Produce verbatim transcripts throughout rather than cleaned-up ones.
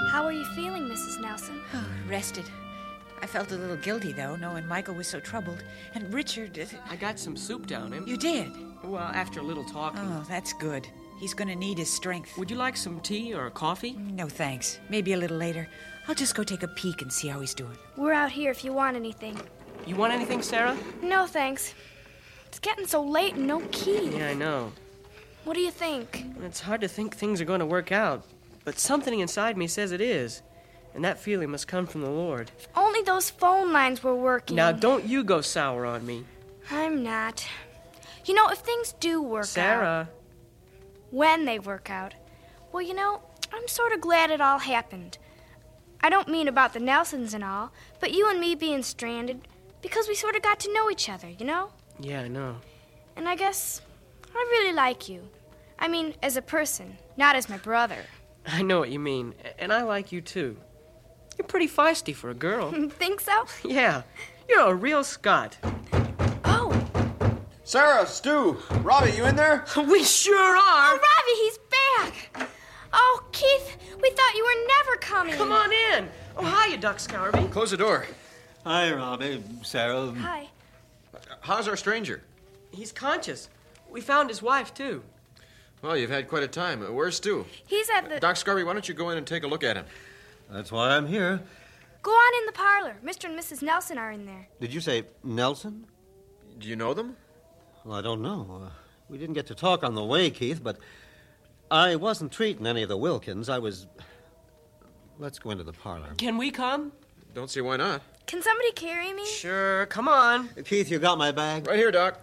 How are you feeling, Missus Nelson? Oh, rested. I felt a little guilty, though, knowing Michael was so troubled. And Richard... Uh, I got some soup down him. You did? Well, after a little talking. Oh, that's good. He's going to need his strength. Would you like some tea or coffee? No, thanks. Maybe a little later. I'll just go take a peek and see how he's doing. We're out here if you want anything. You want anything, Sarah? No, thanks. It's getting so late and no key. Yeah, I know. What do you think? It's hard to think things are going to work out, but something inside me says it is. And that feeling must come from the Lord. If only those phone lines were working. Now, don't you go sour on me. I'm not. You know, if things do work Sarah. out... Sarah. When they work out. Well, you know, I'm sort of glad it all happened. I don't mean about the Nelsons and all, but you and me being stranded, because we sort of got to know each other, you know? Yeah, I know. And I guess I really like you. I mean, as a person, not as my brother. I know what you mean, and I like you, too. You're pretty feisty for a girl. Think so? Yeah, you're a real Scot. Oh. Sarah, Stu, Robbie, you in there? We sure are. Oh, Robbie, he's back. Oh, Keith, we thought you were never coming. Come on in. Oh, hiya, Duck Scourby. Close the door. Hi, Robbie, Sarah. Hi. How's our stranger? He's conscious. We found his wife, too. Well, you've had quite a time. Where's Stu? He's at the... Doc Scarby, why don't you go in and take a look at him? That's why I'm here. Go on in the parlor. Mister and Missus Nelson are in there. Did you say Nelson? Do you know them? Well, I don't know. Uh, we didn't get to talk on the way, Keith, but I wasn't treating any of the Wilkins. I was... Let's go into the parlor. Can we come? Don't see why not. Can somebody carry me? Sure, come on. Keith, you got my bag? Right here, Doc.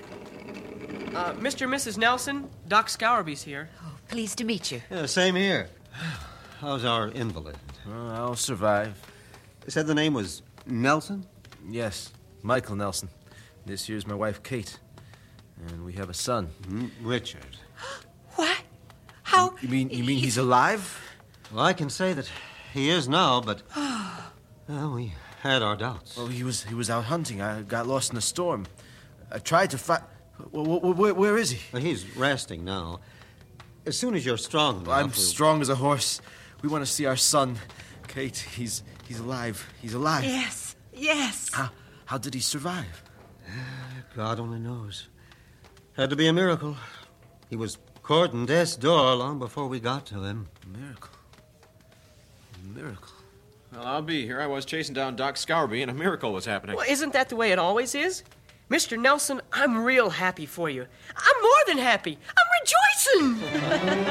Uh, Mister and Missus Nelson, Doc Scourby's here. Oh, pleased to meet you. Yeah, same here. How's our invalid? Oh, I'll survive. Said the name was Nelson? Yes, Michael Nelson. This here's my wife, Kate. And we have a son. Mm, Richard. What? How? You mean you mean he's alive? Well, I can say that he is now, but... well, we had our doubts. Well, he was he was out hunting. I got lost in a storm. I tried to find... Where, where, where is he? Well, he's resting now. As soon as you're strong enough... I'm we'll... strong as a horse. We want to see our son. Kate, he's he's alive. He's alive. Yes, yes. How, how did he survive? God only knows. Had to be a miracle. He was courting death's door long before we got to him. A miracle. A miracle. Well, I'll be. Here I was chasing down Doc Scourby, and a miracle was happening. Well, isn't that the way it always is? Mister Nelson, I'm real happy for you. I'm more than happy. I'm rejoicing!